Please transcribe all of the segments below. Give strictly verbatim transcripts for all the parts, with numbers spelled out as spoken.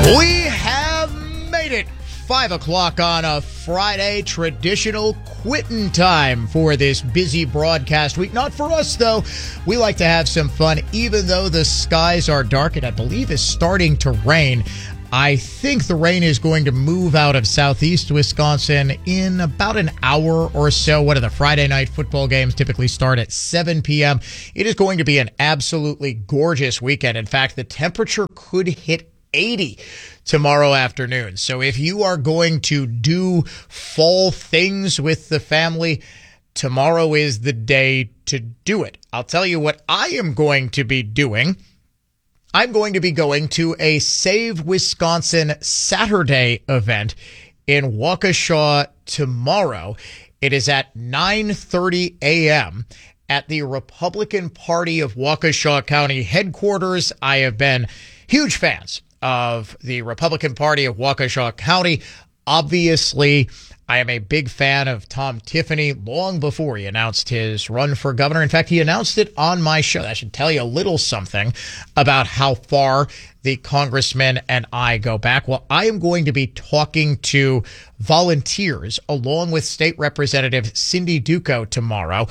We have made it. Five o'clock on a Friday, traditional quitting time for this busy broadcast week. Not for us, though. We like to have some fun, even though the skies are dark and I believe is starting to rain. I think the rain is going to move out of southeast Wisconsin in about an hour or so. One of the Friday night football games typically start at seven p.m. It is going to be an absolutely gorgeous weekend. In fact, the temperature could hit eighty tomorrow afternoon. So if you are going to do fall things with the family, tomorrow is the day to do it. I'll tell you what I am going to be doing. I'm going to be going to a Save Wisconsin Saturday event in Waukesha tomorrow. It is at nine thirty a.m. at the Republican Party of Waukesha County headquarters. I have been huge fans of the Republican Party of Waukesha County. Obviously, I am a big fan of Tom Tiffany long before he announced his run for governor. In fact, he announced it on my show. That should tell you a little something about how far the congressman and I go back. Well, I am going to be talking to volunteers along with State Representative Cindy Duco tomorrow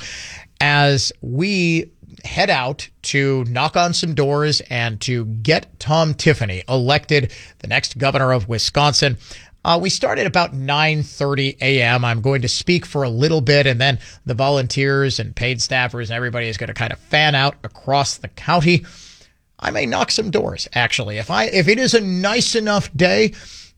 as we head out to knock on some doors and to get Tom Tiffany elected the next governor of Wisconsin. Uh, we start at about nine thirty a.m. I'm going to speak for a little bit, and then the volunteers and paid staffers and everybody is going to kind of fan out across the county. I may knock some doors, actually. If I if it is a nice enough day,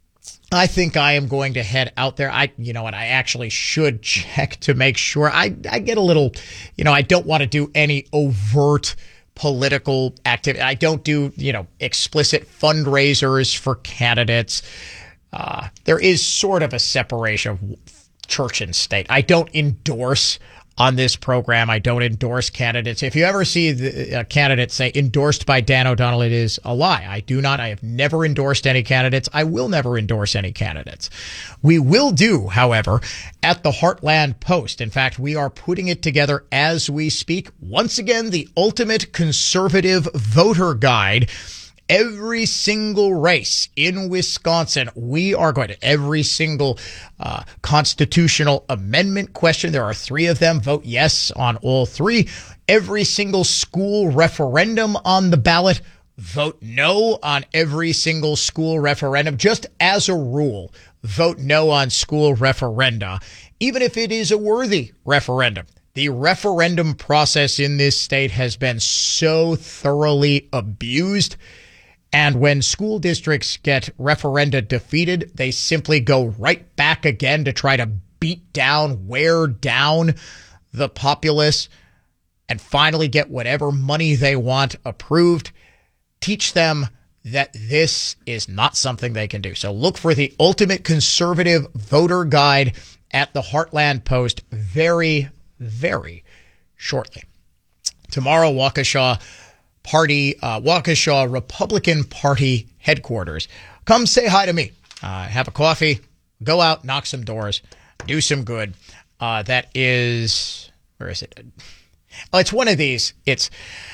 I think I am going to head out there. I, you know what, I actually should check to make sure. I, I get a little, you know, I don't want to do any overt political activity. I don't do, you know, explicit fundraisers for candidates. Uh, there is sort of a separation of church and state. I don't endorse on this program. I don't endorse candidates. If you ever see the uh, candidate say endorsed by Dan O'Donnell, it is a lie. I do not. I have never endorsed any candidates. I will never endorse any candidates. We will do, however, at the Heartland Post. In fact, we are putting it together as we speak. Once again, the ultimate conservative voter guide. Every single race in Wisconsin, we are going to, every single uh, constitutional amendment question, there are three of them, vote yes on all three. Every single school referendum on the ballot, vote no on every single school referendum. Just as a rule, vote no on school referenda, even if it is a worthy referendum. The referendum process in this state has been so thoroughly abused. And when school districts get referenda defeated, they simply go right back again to try to beat down, wear down the populace and finally get whatever money they want approved. Teach them that this is not something they can do. So look for the ultimate conservative voter guide at the Heartland Post very, very shortly. Tomorrow, Waukesha Party, uh, Waukesha Republican Party headquarters. Come say hi to me. Uh, have a coffee. Go out, knock some doors, do some good. Uh, that is, where is it? Oh, it's one of these. It's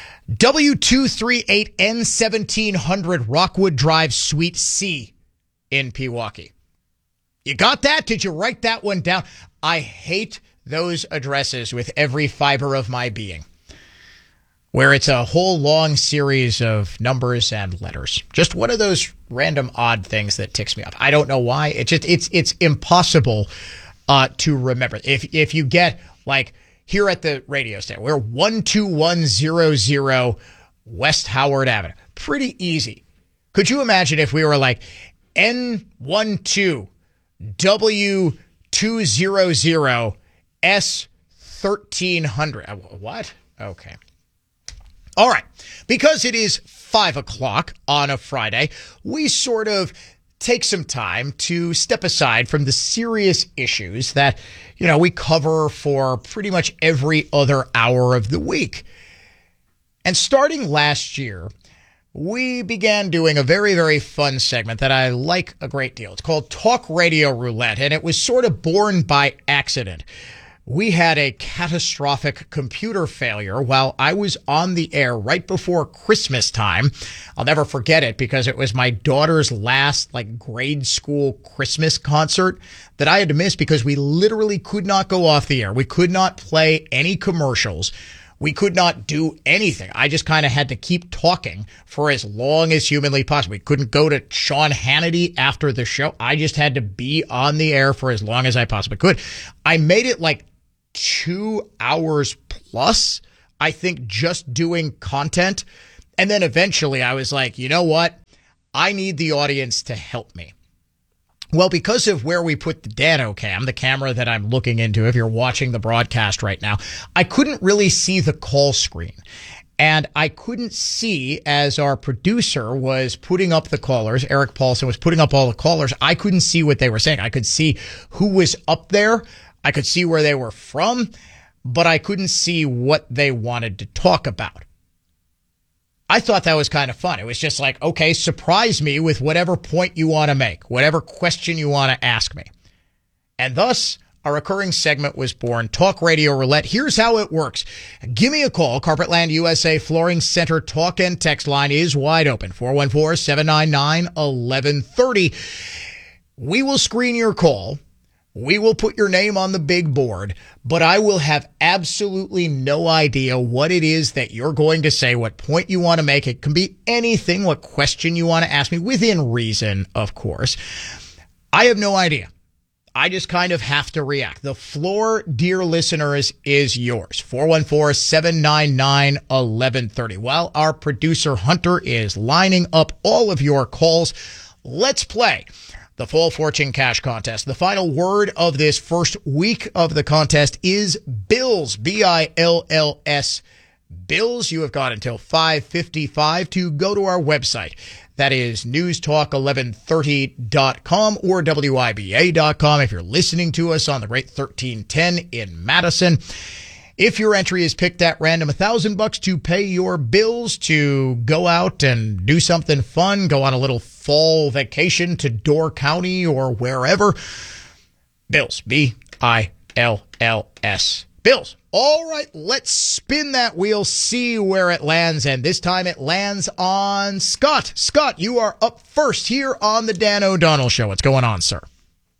W two three eight N seventeen hundred Rockwood Drive, Suite C in Pewaukee. You got that? Did you write that one down? I hate those addresses with every fiber of my being, where it's a whole long series of numbers and letters. Just one of those random odd things that ticks me off. I don't know why. It just it's it's impossible uh, to remember. If if you get like here at the radio station, we're one two one zero zero West Howard Avenue. Pretty easy. Could you imagine if we were like N one two W two zero zero S thirteen hundred? What? Okay. All right. Because it is five o'clock on a Friday, we sort of take some time to step aside from the serious issues that, you know, we cover for pretty much every other hour of the week. And starting last year, we began doing a very, very fun segment that I like a great deal. It's called Talk Radio Roulette, and it was sort of born by accident. We had a catastrophic computer failure while I was on the air right before Christmas time. I'll never forget it because it was my daughter's last like grade school Christmas concert that I had to miss because we literally could not go off the air. We could not play any commercials. We could not do anything. I just kind of had to keep talking for as long as humanly possible. We couldn't go to Sean Hannity after the show. I just had to be on the air for as long as I possibly could. I made it like two hours plus, I think, just doing content. And then eventually I was like, you know what? I need the audience to help me. Well, because of where we put the Dano cam, the camera that I'm looking into, if you're watching the broadcast right now, I couldn't really see the call screen. And I couldn't see, as our producer was putting up the callers, Eric Paulson was putting up all the callers, I couldn't see what they were saying. I could see who was up there. I could see where they were from, but I couldn't see what they wanted to talk about. I thought that was kind of fun. It was just like, okay, surprise me with whatever point you want to make, whatever question you want to ask me. And thus, a recurring segment was born, Talk Radio Roulette. Here's how it works. Give me a call. Carpetland U S A Flooring Center talk and text line is wide open, four one four, seven nine nine, one one three zero. We will screen your call. We will put your name on the big board, but I will have absolutely no idea what it is that you're going to say, what point you want to make. It can be anything, what question you want to ask me, within reason, of course. I have no idea. I just kind of have to react. The floor, dear listeners, is yours. four one four, seven nine nine, one one three zero. While our producer, Hunter, is lining up all of your calls, let's play the Fall Fortune Cash Contest. The final word of this first week of the contest is Bills, B I L L S, Bills. You have got until five fifty-five to go to our website. That is news talk eleven thirty dot com or W I B A dot com if you're listening to us on the great thirteen ten in Madison. If your entry is picked at random, a thousand bucks to pay your bills, to go out and do something fun, go on a little fall vacation to Door County or wherever. Bills, B I L L S. Bills. All right, let's spin that wheel, see where it lands, and this time it lands on Scott. Scott, you are up first here on the Dan O'Donnell Show. What's going on, sir?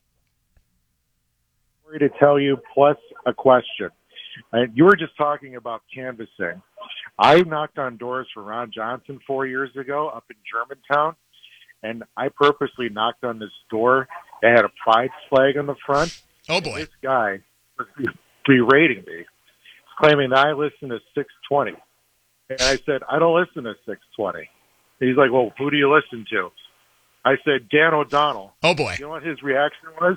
Sorry to tell you, plus a question. Uh, you were just talking about canvassing. I knocked on doors for Ron Johnson four years ago up in Germantown, and I purposely knocked on this door that had a pride flag on the front. Oh, boy. This guy was berating me, claiming that I listen to six twenty. And I said, I don't listen to six twenty. He's like, well, who do you listen to? I said, Dan O'Donnell. Oh, boy. You know what his reaction was?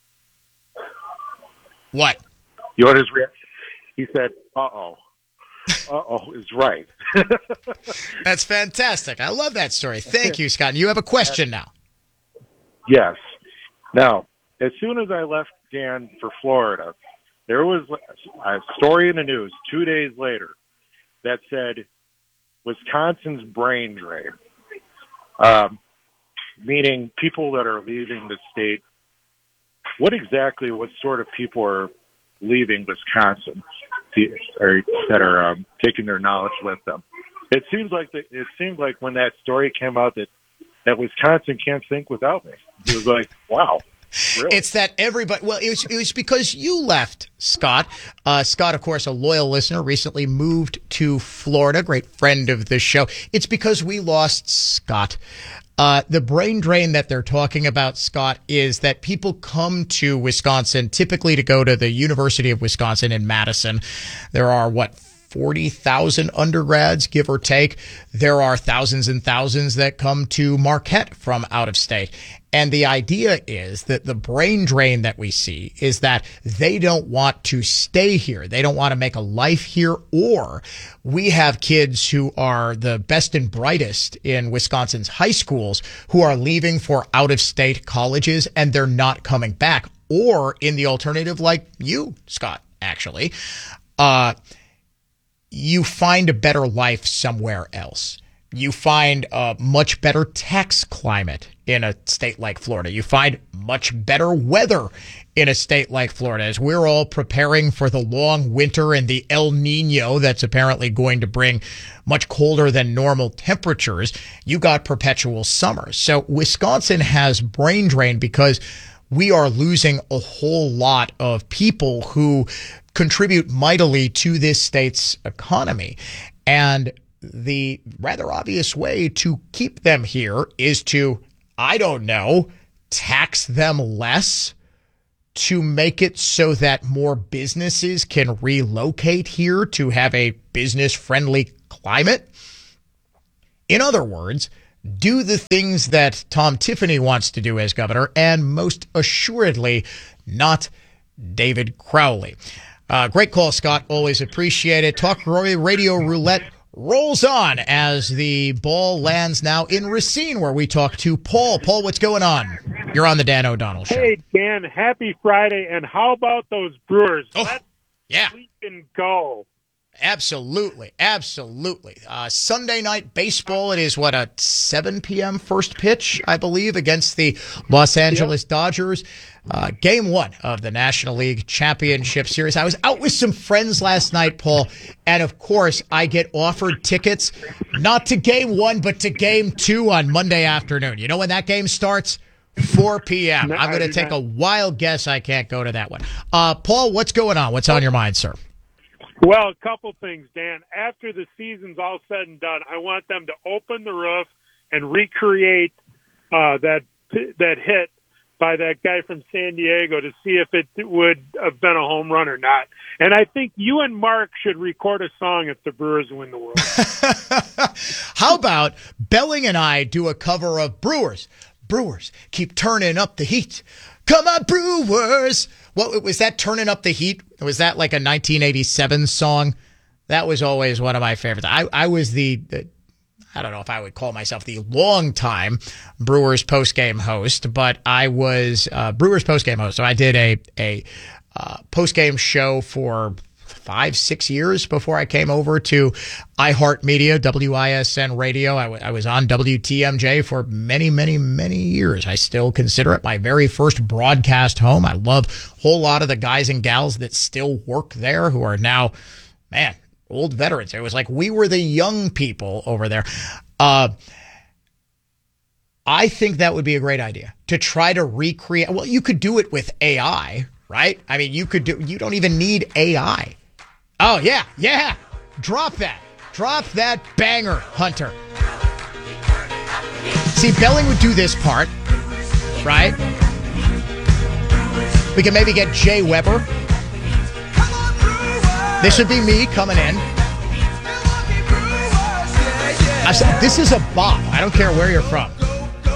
What? You know what his reaction? He said, uh-oh. Uh-oh is right. That's fantastic. I love that story. Thank you, Scott. You have a question now. Yes. Now, as soon as I left Dan for Florida, there was a story in the news two days later that said Wisconsin's brain drain, um, meaning people that are leaving the state. What exactly, what sort of people are leaving Wisconsin or that are um, taking their knowledge with them? It seems like the, it seemed like when that story came out that, that Wisconsin can't think without me. It was like, wow. Really? It's that everybody, well, it was, it was because you left, Scott. Uh, Scott, of course, a loyal listener, recently moved to Florida, great friend of the show. It's because we lost Scott. Uh, the brain drain that they're talking about, Scott, is that people come to Wisconsin typically to go to the University of Wisconsin in Madison. There are, what, forty thousand undergrads, give or take. There are thousands and thousands that come to Marquette from out of state. And the idea is that the brain drain that we see is that they don't want to stay here. They don't want to make a life here. Or we have kids who are the best and brightest in Wisconsin's high schools who are leaving for out-of-state colleges and they're not coming back. Or in the alternative, like you, Scott, actually, uh, you find a better life somewhere else. You find a much better tax climate in a state like Florida. You find much better weather in a state like Florida, as we're all preparing for the long winter and the El Nino that's apparently going to bring much colder than normal temperatures. You got perpetual summers. So Wisconsin has brain drain because we are losing a whole lot of people who contribute mightily to this state's economy. And the rather obvious way to keep them here is to, I don't know, tax them less to make it so that more businesses can relocate here to have a business-friendly climate. In other words, do the things that Tom Tiffany wants to do as governor, and most assuredly not David Crowley. Uh, great call, Scott. Always appreciate it. Talk Radio Roulette rolls on as the ball lands now in Racine, where we talk to Paul. Paul, what's going on? You're on the Dan O'Donnell Show. Hey, Dan, happy Friday. And how about those Brewers? Oh, Let's yeah. sleep and go. Absolutely. Absolutely. Uh, Sunday night baseball. It is, what, a seven p.m. first pitch, I believe, against the Los Angeles yep. Dodgers. Uh, game one of the National League Championship Series. I was out with some friends last night, Paul, and of course I get offered tickets, not to game one, but to game two on Monday afternoon. You know when that game starts? four p.m. No, I'm going to take a wild guess I can't go to that one. Uh, Paul, what's going on? What's on your mind, sir? Well, a couple things, Dan. After the season's all said and done, I want them to open the roof and recreate uh, that that hit by that guy from San Diego to see if it would have been a home run or not. And I think you and Mark should record a song if the Brewers win the World. How about Belling and I do a cover of Brewers? Brewers, keep turning up the heat. Come on, Brewers. What was that, Turning Up the Heat? Was that like a nineteen eighty-seven song? That was always one of my favorites. I, I was the, the, I don't know if I would call myself the longtime Brewers postgame host, but I was uh, Brewers postgame host. So I did a, a uh, postgame show for five, six years before I came over to iHeartMedia, W I S N Radio. I, w- I was on W T M J for many, many, many years. I still consider it my very first broadcast home. I love a whole lot of the guys and gals that still work there who are now, man, old veterans. It was like we were the young people over there. Uh, I think that would be a great idea to try to recreate. Well, you could do it with A I, right? I mean, you could do, you don't even need A I. Oh, yeah, yeah. Drop that. Drop that banger, Hunter. See, Belling would do this part, right? We can maybe get Jay Weber. This would be me coming in. I said, this is a bop. I don't care where you're from.